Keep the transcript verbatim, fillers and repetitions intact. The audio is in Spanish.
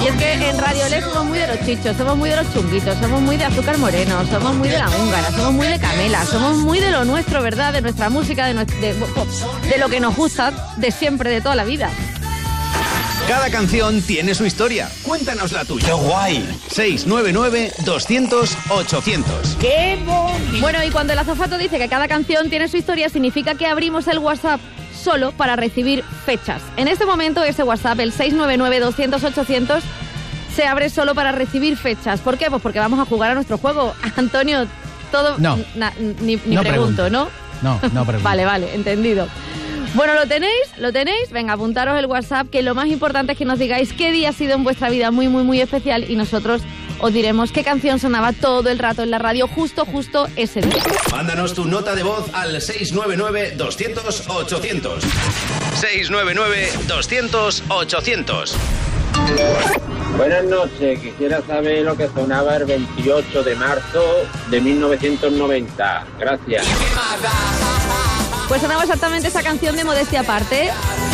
es que en Radio L somos muy de los chichos, somos muy de los chunguitos, somos muy de azúcar moreno, somos muy de la húngara, somos muy de Camela, somos muy de lo nuestro, ¿verdad? De nuestra música, de, nuestra, de, de lo que nos gusta de siempre, de toda la vida. Cada canción tiene su historia. Cuéntanos la tuya. ¡Qué guay! seis nueve nueve, doscientos, ochocientos. ¡Qué bonito! Bueno, y cuando el azafato dice que cada canción tiene su historia, significa que abrimos el WhatsApp solo para recibir fechas. En este momento ese WhatsApp, el seis nueve nueve, doscientos, ochocientos, se abre solo para recibir fechas. ¿Por qué? Pues porque vamos a jugar a nuestro juego. Antonio, todo... No. Na, ni ni no pregunto, pregunto, ¿no? No, no pregunto. Vale, vale, entendido. Bueno, ¿lo tenéis? ¿Lo tenéis? Venga, apuntaros el WhatsApp, que lo más importante es que nos digáis qué día ha sido en vuestra vida muy, muy, muy especial y nosotros os diremos qué canción sonaba todo el rato en la radio justo, justo ese día. Mándanos tu nota de voz al seis nueve nueve, doscientos, ochocientos. seis nueve nueve, doscientos, ochocientos. Buenas noches, quisiera saber lo que sonaba el veintiocho de marzo de mil novecientos noventa. Gracias. Pues sonaba exactamente esa canción de Modestia Aparte.